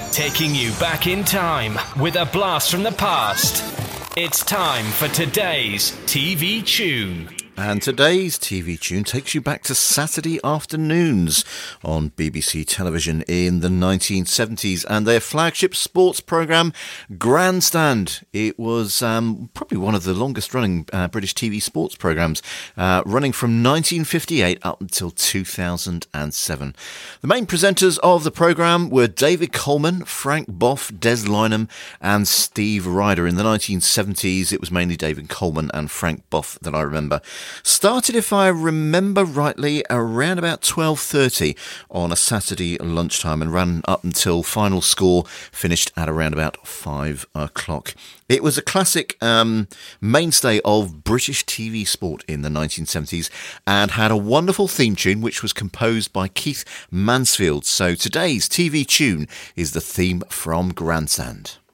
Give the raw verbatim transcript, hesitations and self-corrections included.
Taking you back in time with a blast from the past. It's time for today's T V Tune. And today's T V Tune takes you back to Saturday afternoons on B B C television in the nineteen seventies and their flagship sports programme, Grandstand. It was um, probably one of the longest running uh, British T V sports programmes, uh, running from nineteen fifty-eight up until two thousand seven. The main presenters of the programme were David Coleman, Frank Boff, Des Lynam and Steve Ryder. In the nineteen seventies, it was mainly David Coleman and Frank Boff that I remember. Started, if I remember rightly, around about twelve thirty on a Saturday lunchtime and ran up until final score finished at around about five o'clock. It was a classic um, mainstay of British T V sport in the nineteen seventies and had a wonderful theme tune which was composed by Keith Mansfield. So today's T V Tune is the theme from Grandstand.